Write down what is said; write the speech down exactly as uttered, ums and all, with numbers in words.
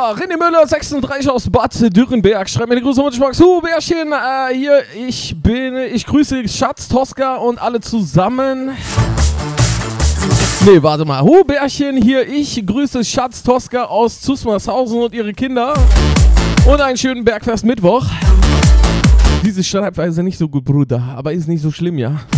René Müller, sechsunddreißig aus Bad Dürrenberg. Schreibt mir die Grüße und ich mag's. Hu, Bärchen, äh, hier, ich bin, ich grüße Schatz, Tosca und alle zusammen. Nee, warte mal. Hu, Bärchen, hier, ich grüße Schatz, Tosca aus Zusmarshausen und ihre Kinder. Und einen schönen Bergfest Mittwoch. Diese Schreibweise nicht so gut, Bruder, aber ist nicht so schlimm, ja.